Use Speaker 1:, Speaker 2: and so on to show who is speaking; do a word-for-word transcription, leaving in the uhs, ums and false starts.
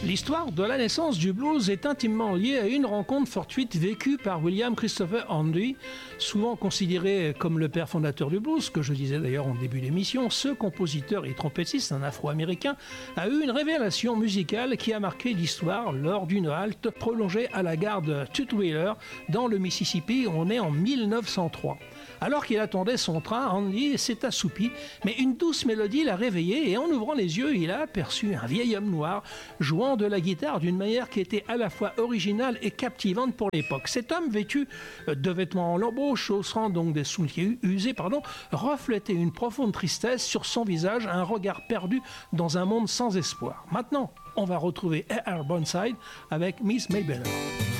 Speaker 1: L'histoire de la naissance du blues est intimement liée à une rencontre fortuite vécue par William Christopher Handy, souvent considéré comme le père fondateur du blues, que je disais d'ailleurs en début d'émission. Ce compositeur et trompettiste, un afro-américain, a eu une révélation musicale qui a marqué l'histoire lors d'une halte prolongée à la gare de Tutwiler dans le Mississippi. On est en mille neuf cent trois. Alors qu'il attendait son train, Handy s'est assoupi, mais une douce mélodie l'a réveillé et en ouvrant les yeux, il a aperçu un vieil homme noir jouant de la guitare d'une manière qui était à la fois originale et captivante pour l'époque. Cet homme, vêtu de vêtements en lambeaux, chaussant donc des souliers usés, pardon, reflétait une profonde tristesse sur son visage, un regard perdu dans un monde sans espoir. Maintenant, on va retrouver A R Burnside avec Miss Maybelle.